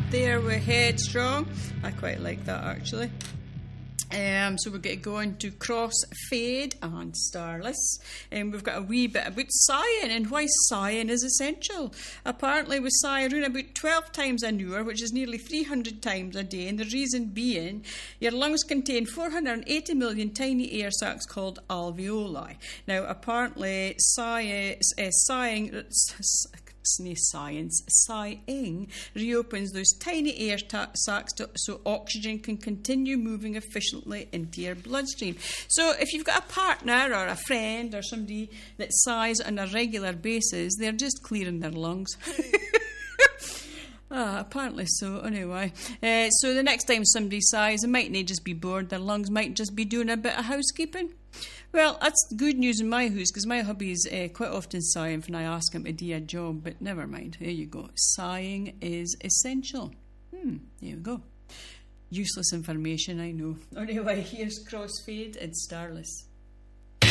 there with Headstrong. I quite like that actually. So we're going to go into Crossfade and Starless, and we've got a wee bit about sighing and why sighing is essential. Apparently we sigh around about 12 times an hour, which is nearly 300 times a day, and the reason being your lungs contain 480 million tiny air sacs called alveoli. Now apparently sighing reopens those tiny air sacs so oxygen can continue moving efficiently into your bloodstream. So if you've got a partner or a friend or somebody that sighs on a regular basis, they're just clearing their lungs. Apparently so, anyway. So the next time somebody sighs, they might not just be bored, their lungs might just be doing a bit of housekeeping. Well, that's good news in my house, because my hubby is quite often sighing when I ask him to do a job, but never mind, there you go. Sighing is essential. There you go. Useless information, I know. Anyway, here's Crossfade and Starless.